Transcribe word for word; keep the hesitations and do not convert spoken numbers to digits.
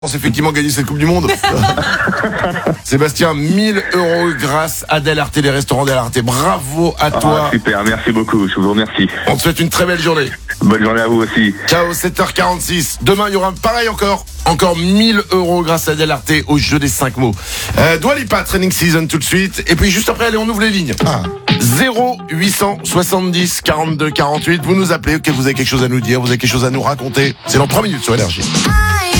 On s'est effectivement gagné cette Coupe du Monde. Sébastien, mille euros grâce à Del Arte, les restaurants Del Arte. Bravo à toi. Ah, super, merci beaucoup, je vous remercie. On te souhaite une très belle journée. Bonne journée à vous aussi. Ciao, sept heures quarante-six. Demain, il y aura pareil encore. Encore mille euros grâce à Del Arte au jeu des cinq mots. Euh, Dua Lipa, Training Season tout de suite. Et puis juste après, allez, on ouvre les lignes. Ah. zéro huit soixante-dix quarante-deux quarante-huit. Vous nous appelez, que vous avez quelque chose à nous dire, vous avez quelque chose à nous raconter. C'est dans trois minutes sur Énergie.